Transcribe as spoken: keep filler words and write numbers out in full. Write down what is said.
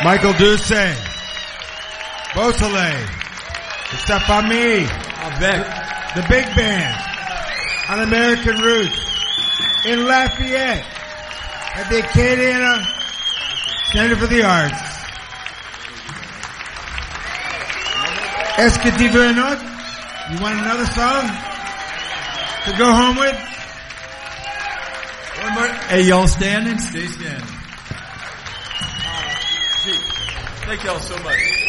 Michael Doucet, Beausoleil, Sa Famille, Avec, the big band, on American Roots, in Lafayette, at the Acadiana Center for the Arts. Est-ce que tu veux un autre? You want another song to go home with? One more. Hey, y'all standing? Stay standing. Thank y'all so much.